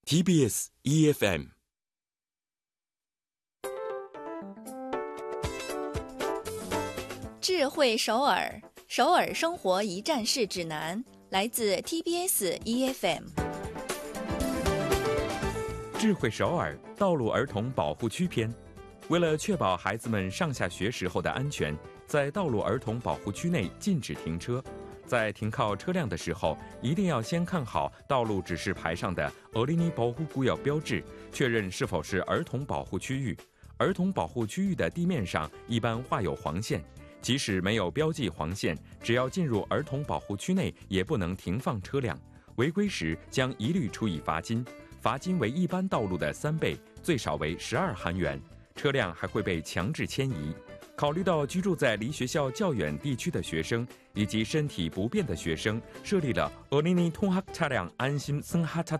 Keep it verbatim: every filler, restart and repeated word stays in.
ティービーエス E F M。 智慧首尔，首尔生活一站式指南，来自 T B S E F M。 智慧首尔道路儿童保护区篇，为了确保孩子们上下学时候的安全，在道路儿童保护区内禁止停车。在停靠车辆的时候，一定要先看好道路指示牌上的어린이保护구역标志，确认是否是儿童保护区域。儿童保护区域的地面上一般画有黄线，即使没有标记黄线，只要进入儿童保护区内，也不能停放车辆。违规时将一律处以罚金，罚金为一般道路的三倍，最少为十二韩元。车辆还会被强制迁移。考虑到居住在离学校较远地区的学生以及身体不便的学生，设立了어린이 통학 차량安心승하차